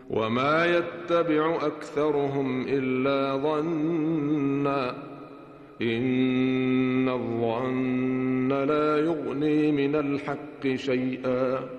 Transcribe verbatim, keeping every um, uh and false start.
وما يتبع أكثرهم إلا ظنا إن الظن لا يغني من الحق شيئا